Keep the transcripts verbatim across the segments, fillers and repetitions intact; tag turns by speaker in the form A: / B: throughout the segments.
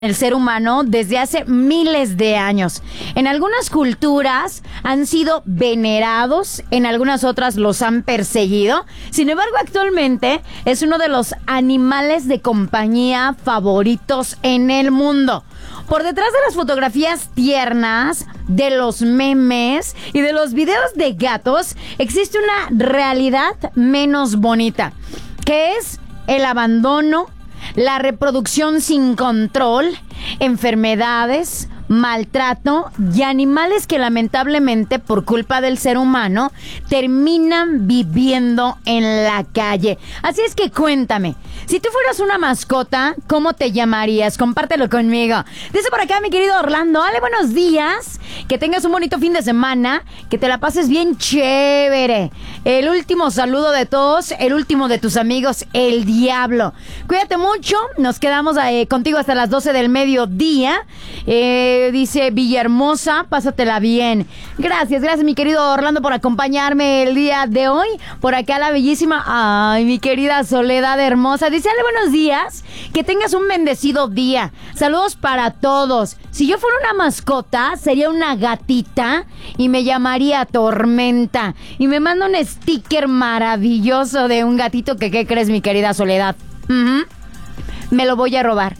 A: el ser humano desde hace miles de años. En algunas culturas han sido venerados, en algunas otras los han perseguido. Sin embargo, actualmente es uno de los animales de compañía favoritos en el mundo. Por detrás de las fotografías tiernas, de los memes y de los videos de gatos, existe una realidad menos bonita, que es el abandono, la reproducción sin control, enfermedades, maltrato y animales que lamentablemente por culpa del ser humano terminan viviendo en la calle. Así es que cuéntame, si tú fueras una mascota, ¿cómo te llamarías? Compártelo conmigo. Dice por acá mi querido Orlando, Ale, buenos días, que tengas un bonito fin de semana, que te la pases bien chévere. El último saludo de todos, el último de tus amigos, el Diablo. Cuídate mucho, nos quedamos eh, contigo hasta las doce del mediodía. Eh... Dice Villahermosa, pásatela bien. Gracias, gracias mi querido Orlando por acompañarme el día de hoy. Por acá la bellísima, ay, mi querida Soledad hermosa. Dice, Ale, buenos días, que tengas un bendecido día. Saludos para todos. Si yo fuera una mascota, sería una gatita y me llamaría Tormenta. Y me manda un sticker maravilloso de un gatito que, ¿qué crees, mi querida Soledad? Uh-huh. Me lo voy a robar.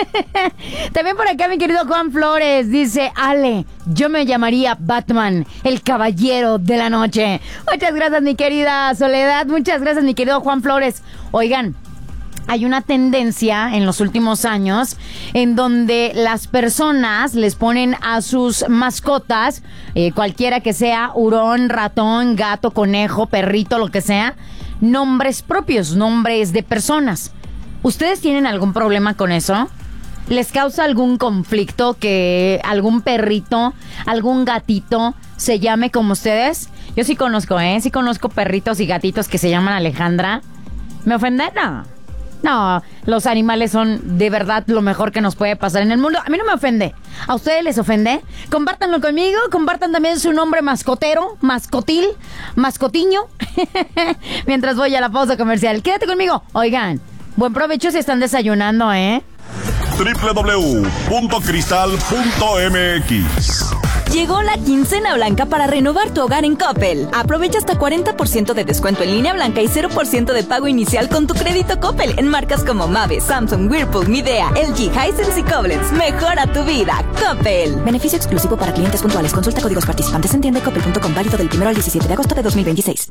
A: También por acá mi querido Juan Flores dice, Ale, yo me llamaría Batman, el caballero de la noche. Muchas gracias mi querida Soledad, muchas gracias mi querido Juan Flores. Oigan, hay una tendencia en los últimos años en donde las personas les ponen a sus mascotas, eh, cualquiera que sea, hurón, ratón, gato, conejo, perrito, lo que sea, nombres propios, nombres de personas. ¿Ustedes tienen algún problema con eso? ¿Les causa algún conflicto que algún perrito, algún gatito se llame como ustedes? Yo sí conozco, ¿eh? Sí conozco perritos y gatitos que se llaman Alejandra. ¿Me ofende? No. No, los animales son de verdad lo mejor que nos puede pasar en el mundo. A mí no me ofende. ¿A ustedes les ofende? Compártanlo conmigo. Compartan también su nombre mascotero, mascotil, mascotiño. Mientras voy a la pausa comercial. Quédate conmigo. Oigan, buen provecho si están desayunando, ¿eh?
B: doble u doble u doble u punto cristal punto m x.
C: Llegó la quincena blanca para renovar tu hogar en Coppel. Aprovecha hasta cuarenta por ciento de descuento en línea blanca y cero por ciento de pago inicial con tu crédito Coppel en marcas como Mave, Samsung, Whirlpool, Midea, L G, Hisense y Koblenz. Mejora tu vida, Coppel. Beneficio exclusivo para clientes puntuales. Consulta códigos participantes en tienda y coppel punto com, válido del primero al diecisiete de agosto de dos mil veintiséis.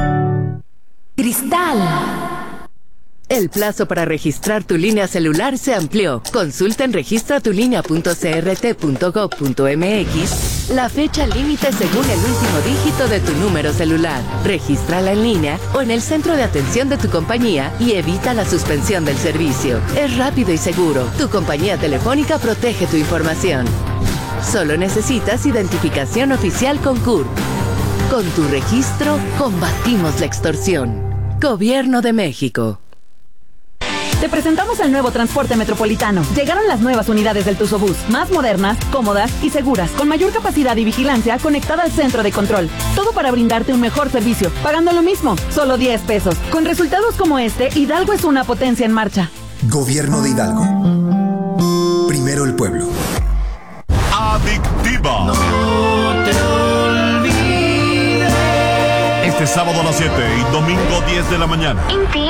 D: Cristal. El plazo para registrar tu línea celular se amplió. Consulta en registra tu línea punto c r t punto gov punto m x la fecha límite según el último dígito de tu número celular. Regístrala en línea o en el centro de atención de tu compañía y evita la suspensión del servicio. Es rápido y seguro. Tu compañía telefónica protege tu información. Solo necesitas identificación oficial con C U R P. Con tu registro, combatimos la extorsión. Gobierno de México.
C: Te presentamos el nuevo transporte metropolitano. Llegaron las nuevas unidades del Tuzobús, más modernas, cómodas y seguras, con mayor capacidad y vigilancia conectada al centro de control. Todo para brindarte un mejor servicio, pagando lo mismo, solo diez pesos. Con resultados como este, Hidalgo es una potencia en marcha.
E: Gobierno de Hidalgo. Primero el pueblo.
B: Adictiva.
F: No te olvides.
B: Este sábado a las siete y domingo diez de la mañana.
G: En ti